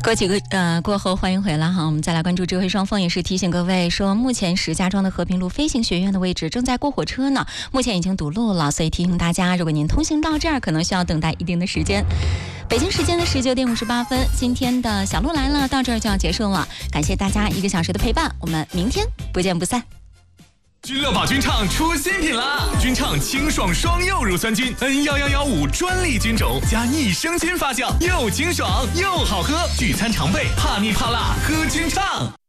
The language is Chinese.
过几个过后，欢迎回来哈。我们再来关注智慧双峰，也是提醒各位说，目前石家庄的和平路飞行学院的位置正在过火车呢，目前已经堵路了，所以提醒大家，如果您通行到这儿，可能需要等待一定的时间。北京时间的19点58分，今天的小鹿来了到这儿就要结束了，感谢大家1个小时的陪伴，我们明天不见不散。 君乐宝菌畅出新品啦！菌畅清爽双柚乳酸菌 N11115专利菌种加益生菌发酵，又清爽又好喝，聚餐常备，怕腻怕辣喝菌畅。